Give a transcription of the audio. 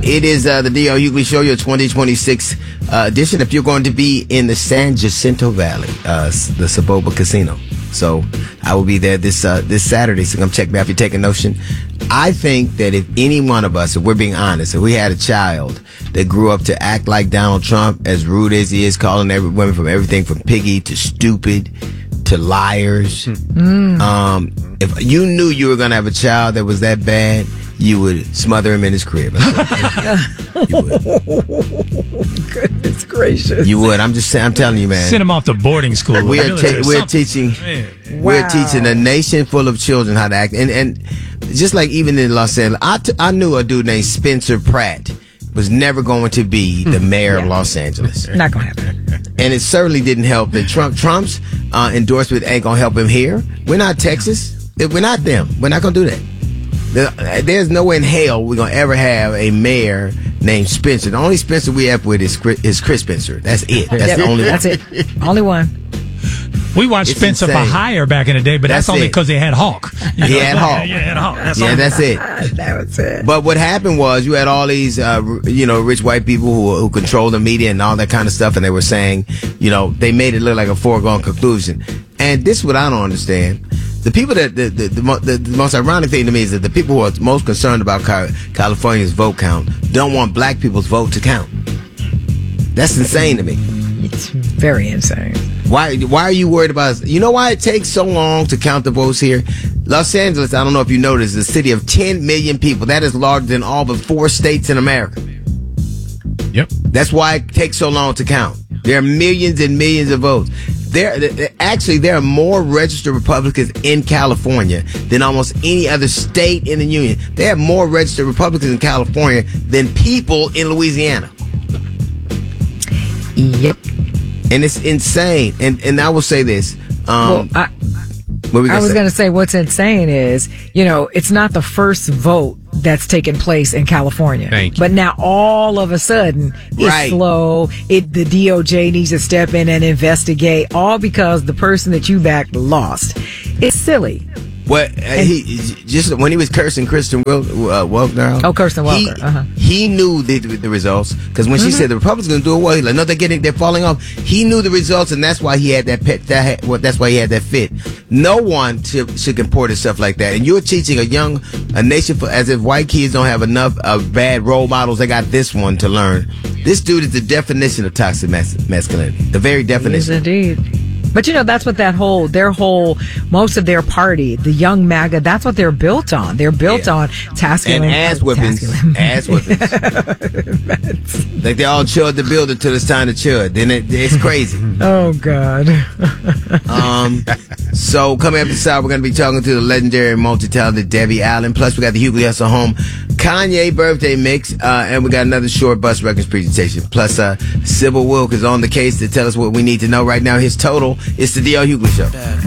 It is the D.L. Hughley Show, your 2026 edition. If you're going to be in the San Jacinto Valley, the Saboba Casino. So I will be there this Saturday. So come check me out if you're taking notion. I think that if any one of us, if we're being honest, if we had a child that grew up to act like Donald Trump, as rude as he is, calling every women from everything from piggy to stupid to liars. If you knew you were going to have a child that was that bad, you would smother him in his crib. You would. Goodness gracious. You would. I'm just saying. I'm telling you, man. Send him off to boarding school. We're teaching a nation full of children how to act, and just like even in Los Angeles, I knew a dude named Spencer Pratt was never going to be the mayor of Los Angeles. Not going to happen. And it certainly didn't help that Trump's endorsement ain't going to help him here. We're not Texas. We're not them. We're not going to do that. There's no way in hell we're going to ever have a mayor named Spencer. The only Spencer we have with is Chris Spencer. That's it. That's the only one. That's it. Only one. We watched Spencer for Hire back in the day, but that's only because he had Hawk. He had Hawk. That's it. That was it. But what happened was you had all these, rich white people who control the media and all that kind of stuff, and they were saying, they made it look like a foregone conclusion. And this is what I don't understand. The people the most ironic thing to me is that the people who are most concerned about California's vote count don't want black people's vote to count. That's insane to me. It's very insane. Why are you worried about? You know why it takes so long to count the votes here? Los Angeles, I don't know if you noticed, is a city of 10 million people. That is larger than all but 4 states in America. Yep. That's why it takes so long to count. There are millions and millions of votes. There are more registered Republicans in California than almost any other state in the union. They have more registered Republicans in California than people in Louisiana. Yep. And it's insane. And I will say this. I was going to say what's insane is, it's not the first vote that's taken place in California. Thank you. But now all of a sudden it's slow. The DOJ needs to step in and investigate, all because the person that you backed lost. It's silly. Well, he just when he was cursing Kristen Welker. Oh, Kirsten Welker. He knew the results, because when she said the Republicans going to do it well, he's like, no, they're falling off. He knew the results, and that's why he had that's why he had that fit. No one should comport himself like that. And you're teaching a nation as if white kids don't have enough bad role models. They got this one to learn. This dude is the definition of toxic masculinity. The very definition. Yes, indeed. But that's what most of their party, the young MAGA, that's what they're built on. They're built on tasking and ass whippings. Ass whippings. Like they all chud the builder till it's time to chud. Then it's crazy. Oh, God. So coming up this hour, we're going to be talking to the legendary multi-talented Debbie Allen. Plus, we got the Hughley Hustle Home Kanye birthday mix, and we got another short Bus Records presentation. Plus, Sybil Wilk is on the case to tell us what we need to know right now. His total. It's the D.L. Hughley Show.